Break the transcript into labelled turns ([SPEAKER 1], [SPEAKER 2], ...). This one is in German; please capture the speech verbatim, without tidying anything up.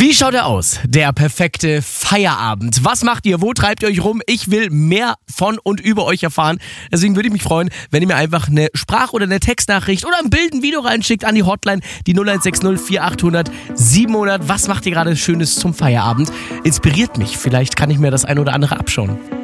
[SPEAKER 1] Wie schaut er aus? Der perfekte Feierabend. Was macht ihr? Wo treibt ihr euch rum? Ich will mehr von und über euch erfahren. Deswegen würde ich mich freuen, wenn ihr mir einfach eine Sprach- oder eine Textnachricht oder ein Bild, ein Video reinschickt an die Hotline, die null eins sechs null vier acht null null sieben null null. Was macht ihr gerade Schönes zum Feierabend? Inspiriert mich. Vielleicht kann ich mir das ein oder andere abschauen.